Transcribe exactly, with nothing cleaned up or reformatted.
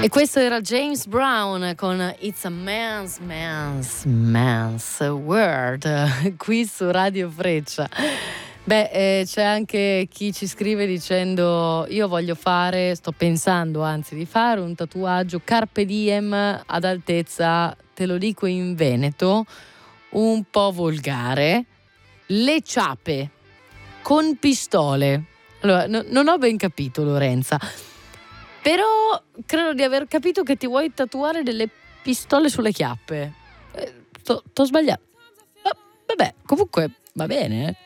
E questo era James Brown con It's a Man's Man's Man's World qui su Radio Freccia. Beh, eh, c'è anche chi ci scrive dicendo: io voglio fare, sto pensando anzi di fare un tatuaggio Carpe Diem ad altezza, te lo dico in veneto, un po' volgare, le ciape con pistole. Allora, no, non ho ben capito, Lorenza, però credo di aver capito che ti vuoi tatuare delle pistole sulle chiappe. Eh, t'ho sbagliato. Ma, vabbè, comunque va bene, eh.